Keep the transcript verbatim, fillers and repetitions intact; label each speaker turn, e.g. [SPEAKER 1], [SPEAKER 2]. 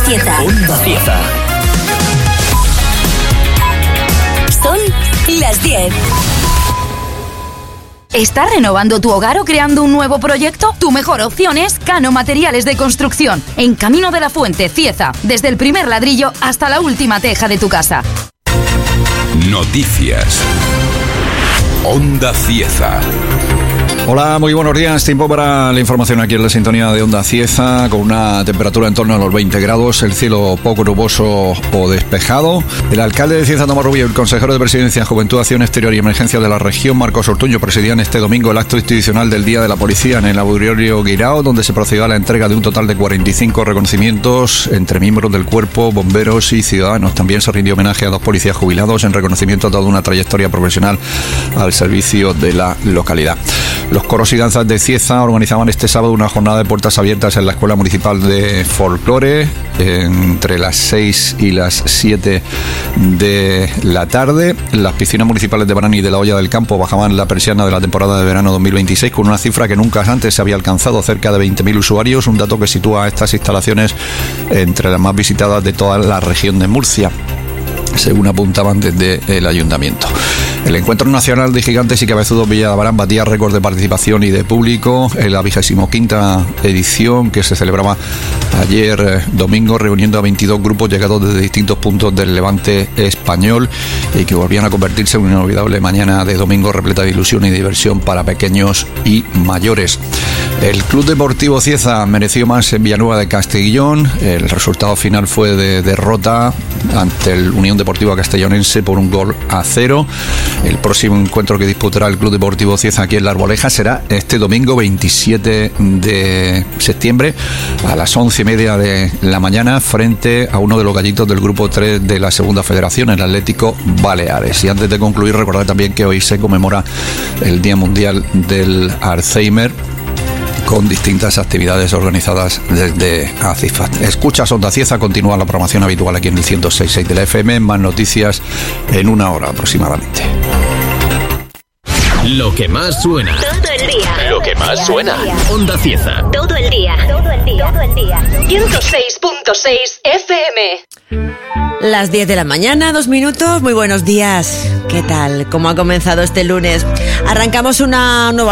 [SPEAKER 1] Cieza.
[SPEAKER 2] Onda Cieza.
[SPEAKER 1] Son las diez.
[SPEAKER 3] ¿Estás renovando tu hogar o creando un nuevo proyecto? Tu mejor opción es Cano Materiales de Construcción, en Camino de la Fuente, Cieza. Desde el primer ladrillo hasta la última teja de tu casa.
[SPEAKER 4] Noticias. Onda Cieza.
[SPEAKER 5] Hola, muy buenos días. Tiempo para la información aquí en la sintonía de Onda Cieza, con una temperatura en torno a los veinte grados, el cielo poco nuboso o despejado. El alcalde de Cieza, Tomás Rubio, y el consejero de Presidencia, Juventud, Acción Exterior y Emergencia de la región, Marcos Ortuño, presidían este domingo el acto institucional del Día de la Policía en el Auditorio Guirao, donde se procedió a la entrega de un total de cuarenta y cinco reconocimientos entre miembros del cuerpo, bomberos y ciudadanos. También se rindió homenaje a dos policías jubilados en reconocimiento a toda una trayectoria profesional al servicio de la localidad. Los coros y danzas de Cieza organizaban este sábado una jornada de puertas abiertas en la Escuela Municipal de Folclore entre las seis y las siete de la tarde. Las piscinas municipales de Barán y de la Olla del Campo bajaban la persiana de la temporada de verano dos mil veintiséis con una cifra que nunca antes se había alcanzado, cerca de veinte mil usuarios, un dato que sitúa a estas instalaciones entre las más visitadas de toda la región de Murcia, según apuntaban desde el ayuntamiento. El Encuentro Nacional de Gigantes y Cabezudos Villa de Abarán batía récord de participación y de público en la vigésimo quinta edición, que se celebraba ayer eh, domingo, reuniendo a veintidós grupos llegados desde distintos puntos del levante español y que volvían a convertirse en una inolvidable mañana de domingo repleta de ilusión y diversión para pequeños y mayores. El Club Deportivo Cieza mereció más en Villanueva de Castellón. El resultado final fue de derrota ante el Unión Deportiva Castellonense por un gol a cero. El próximo encuentro que disputará el Club Deportivo Cieza aquí en La Arboleja será este domingo veintisiete de septiembre a las once y media de la mañana frente a uno de los gallitos del grupo tres de la Segunda Federación, el Atlético Baleares. Y antes de concluir, recordar también que hoy se conmemora el Día Mundial del Alzheimer, con distintas actividades organizadas desde ACIFAT. Escuchas Onda Cieza, continúa la programación habitual aquí en el ciento seis punto seis de la F M. Más noticias en una hora aproximadamente.
[SPEAKER 2] Lo que más suena.
[SPEAKER 1] Todo el día.
[SPEAKER 2] Lo que más suena. Onda Cieza.
[SPEAKER 1] Todo el día. Todo el día. Todo el día. ciento seis punto seis F M.
[SPEAKER 6] Las diez de la mañana, dos minutos. Muy buenos días. ¿Qué tal? ¿Cómo ha comenzado este lunes? Arrancamos una nueva